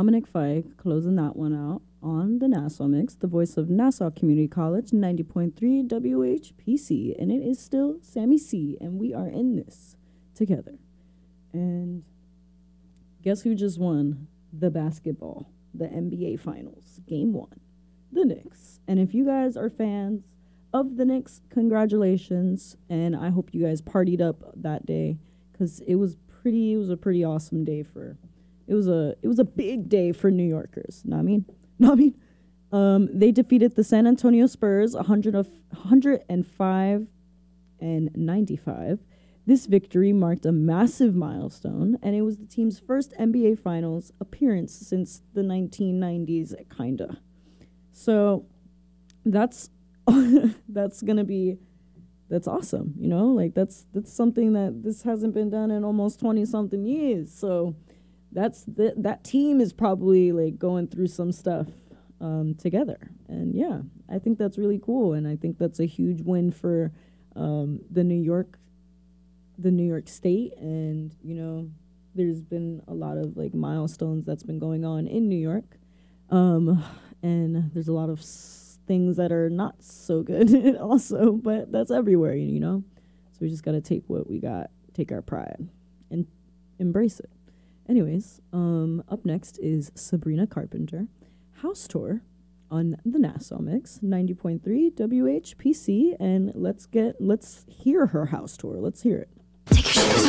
Dominic Fike closing that one out on the Nassau Mix, the voice of Nassau Community College, 90.3 WHPC. And it is still Sammy C, and we are in this together. And guess who just won the basketball, the NBA Finals, Game 1? The Knicks. And if you guys are fans of the Knicks, congratulations. And I hope you guys partied up that day, because it was a pretty awesome day it was a big day for New Yorkers. Know what I mean? They defeated the San Antonio Spurs 105 and 95. This victory marked a massive milestone, and it was the team's first NBA Finals appearance since the 1990s, kinda. So that's that's awesome, you know? Like that's something that this hasn't been done in almost 20 something years. So that team is probably like going through some stuff together. And yeah, I think that's really cool, and I think that's a huge win for the New York State. And you know, there's been a lot of like milestones that's been going on in New York, and there's a lot of things that are not so good also, but that's everywhere, you know. So we just got to take what we got, take our pride, and embrace it. Anyways, up next is Sabrina Carpenter, House Tour on the Nassau Mix, 90.3 WHPC, and let's hear her House Tour. Let's hear it.